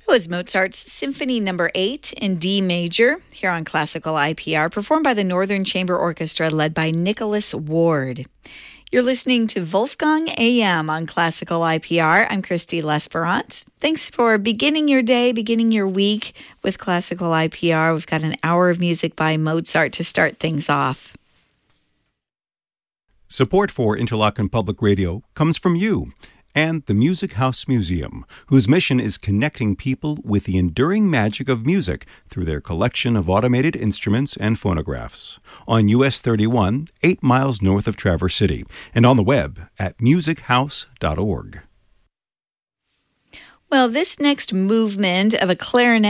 That was Mozart's Symphony No. 8 in D major here on Classical IPR, performed by the Northern Chamber Orchestra led by Nicholas Ward. You're listening to Wolfgang AM on Classical IPR. I'm Christy L'Esperance. Thanks for beginning your day, beginning your week with Classical IPR. We've got an hour of music by Mozart to start things off. Support for Interlochen Public Radio comes from you and the Music House Museum, whose mission is connecting people with the enduring magic of music through their collection of automated instruments and phonographs. On US 31, 8 miles north of Traverse City, and on the web at musichouse.org. Well, this next movement of a clarinet